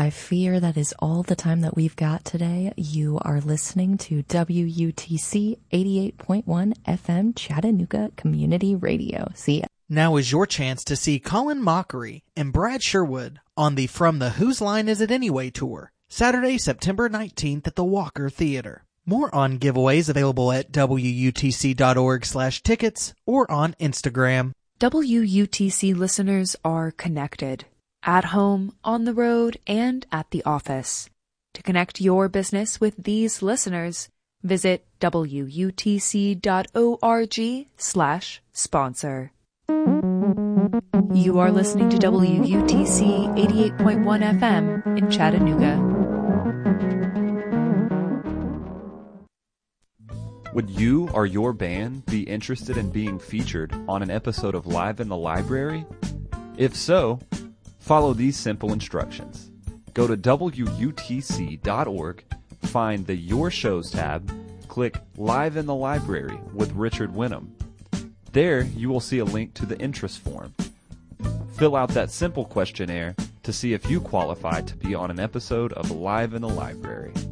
I fear that is all the time that we've got today. You are listening to WUTC 88.1 FM Chattanooga Community Radio. See ya. Now is your chance to see Colin Mockery and Brad Sherwood on the From the Whose Line Is It Anyway tour, Saturday, September 19th at the Walker Theater. More on giveaways available at WUTC.org/tickets or on Instagram. WUTC listeners are connected. At home, on the road, and at the office. To connect your business with these listeners, visit WUTC.org/sponsor. You are listening to WUTC 88.1 FM in Chattanooga. Would you or your band be interested in being featured on an episode of Live in the Library? If so, follow these simple instructions. Go to WUTC.org, find the Your Shows tab, click Live in the Library with Richard Winham. There you will see a link to the interest form. Fill out that simple questionnaire to see if you qualify to be on an episode of Live in the Library.